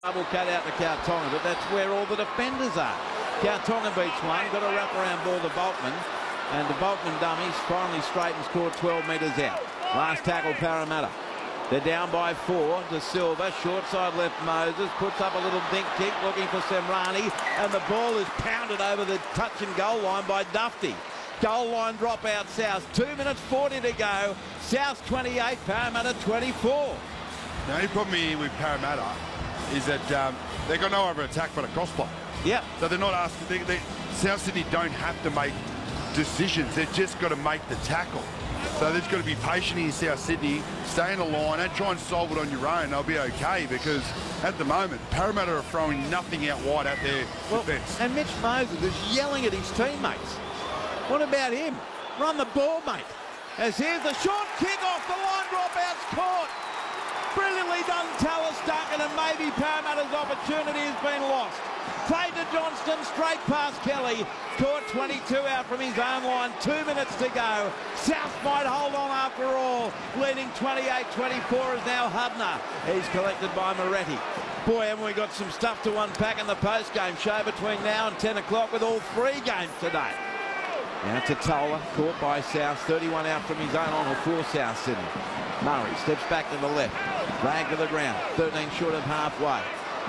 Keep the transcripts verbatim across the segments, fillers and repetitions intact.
Double cut out to Kautonga, but that's where all the defenders are. Kautonga beats one, got a wraparound ball to Boltman, and the Boltman dummies finally straight and scored twelve metres out. Last tackle, Parramatta. They're down by four to Silva. Short side left, Moses puts up a little dink kick looking for Semrani, and the ball is pounded over the touch and goal line by Dufty. Goal line drop out South. Two minutes forty to go. South twenty-eight, Parramatta twenty-four. The only problem here with Parramatta is that um, they've got no other attack but a crossplay. Yep. So they're not asking. They, they, South Sydney don't have to make decisions. They've just got to make the tackle. So they've got to be patient in South Sydney, stay in the line and try and solve it on your own. They'll be okay, because at the moment Parramatta are throwing nothing out wide at their well, defence. And Mitch Moses is yelling at his teammates. What about him? Run the ball, mate. As here's the short kick off the line, dropouts caught. Brilliantly done, Tallis Duncan, and maybe Parramatta's opportunity has been lost. Played to Johnston, straight past Kelly. Caught twenty-two out from his own line. Two minutes to go. South might hold on after all. Leading twenty-eight twenty-four is now Hubner. He's collected by Moretti. Boy, haven't we got some stuff to unpack in the post-game show between now and ten o'clock with all three games today. Now to Tola, caught by South. thirty-one out from his own on for South Sydney. Murray steps back to the left. Drag to the ground. thirteen short of halfway.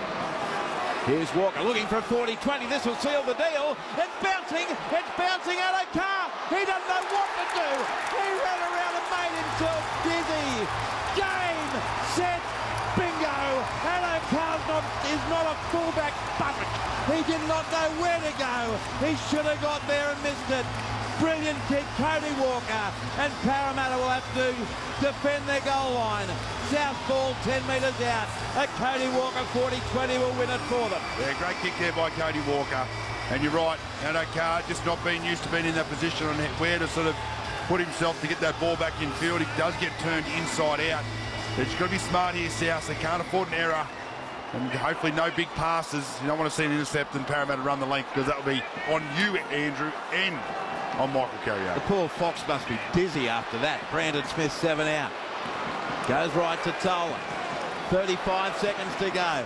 Here's Walker looking for a forty twenty. This will seal the deal. It's bouncing. It's bouncing out of Carr. He doesn't know what to do. He ran around and made himself dizzy. Game, set, bingo. Addo Carr's not, is not a fullback bucket. He did not know where to go. He should have got there and missed it. Brilliant kick, Cody Walker, and Parramatta will have to defend their goal line. South ball ten metres out. A Cody Walker forty twenty will win it for them. Yeah, great kick there by Cody Walker. And you're right, Addo Carr just not being used to being in that position on where to sort of put himself to get that ball back in field. He does get turned inside out. But you've got to be smart here, South. They can't afford an error. And hopefully no big passes. You don't want to see an intercept and Parramatta run the length, because that will be on you, Andrew, and on Michael Carrier. The poor Fox must be dizzy after that. Brandon Smith seven out. Goes right to Tola. thirty-five seconds to go.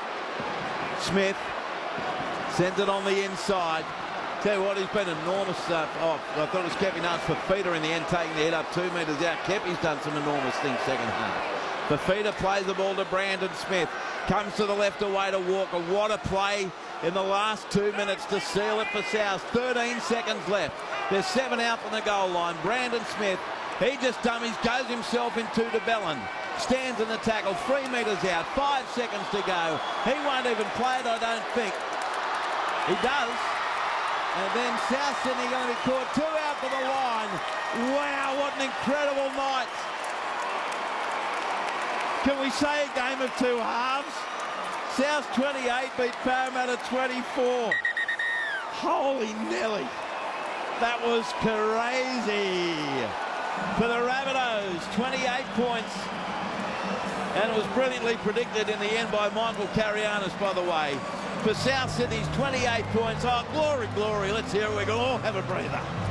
Smith sends it on the inside. Tell you what, he's been enormous. Uh, oh, I thought it was Kevin Arts for Fafita in the end, taking the head up two metres out. Kepi's done some enormous things second half. Fafita plays the ball to Brandon Smith. Comes to the left away to Walker. What a play in the last two minutes to seal it for South. thirteen seconds left. There's seven out from the goal line. Brandon Smith, he just dummies, goes himself into DeBellin. Stands in the tackle, three metres out, five seconds to go. He won't even play it, I don't think. He does. And then South Sydney going to be caught two out for the line. Wow, what an incredible night. Can we say a game of two halves? South twenty-eight beat Parramatta twenty-four. Holy Nelly. That was crazy. For the Rabbitohs, twenty-eight points. And it was brilliantly predicted in the end by Michael Carianis, by the way. For South Sydney's twenty-eight points. Oh, glory, glory. Let's hear it. We can all have a breather.